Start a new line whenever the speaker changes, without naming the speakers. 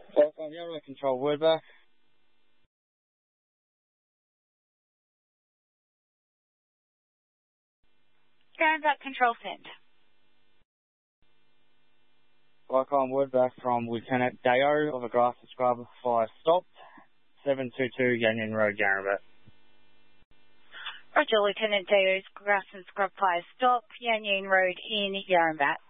Welcome, Yarra Control, word back.
Yarra Control, send.
Welcome, word back from Lieutenant Deo of a grass and scrub. Fire stopped. 722 Union Road, Yarra.
Roger, Lieutenant Deo's grass and scrub fire stop, Union Road in Yarra.